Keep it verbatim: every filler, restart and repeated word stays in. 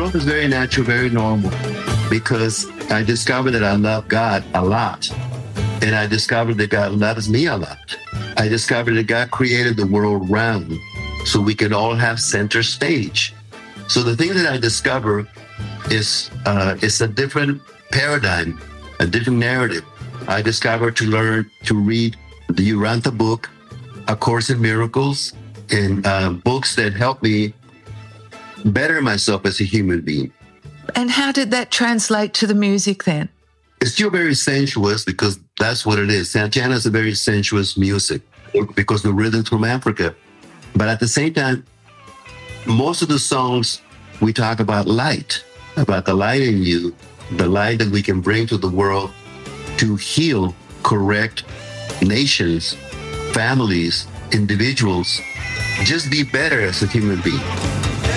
world is very natural, very normal, because I discovered that I love God a lot. And I discovered that God loves me a lot. I discovered that God created the world round so we could all have center stage. So the thing that I discover is uh, it's a different paradigm, a different narrative. I discovered to learn to read the Urantia book, A Course in Miracles, and uh, books that help me better myself as a human being. And how did that translate to the music then? It's still very sensuous because that's what it is. Santana is a very sensuous music because the rhythms from Africa. But at the same time, most of the songs, we talk about light, about the light in you, the light that we can bring to the world to heal, correct nations, families, individuals, just be better as a human being.